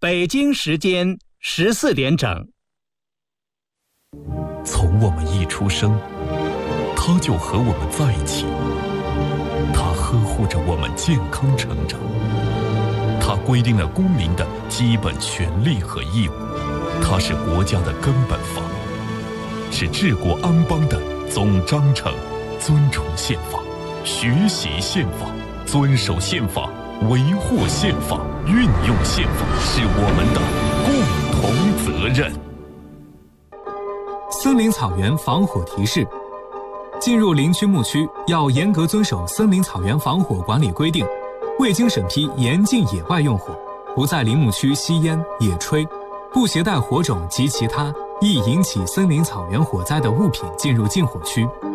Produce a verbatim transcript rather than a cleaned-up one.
北京时间十四点整。 从我们一出生，他就和我们在一起，他呵护着我们健康成长，他规定了公民的基本权利和义务，他是国家的根本法，是治国安邦的总章程。尊崇宪法，学习宪法，遵守宪法，维护宪法，运用宪法，是我们的共同责任。 森林草原防火提示：进入林区牧区要严格遵守森林草原防火管理规定，未经审批严禁野外用火，不在林牧区吸烟、野炊，不携带火种及其他易引起森林草原火灾的物品进入禁火区。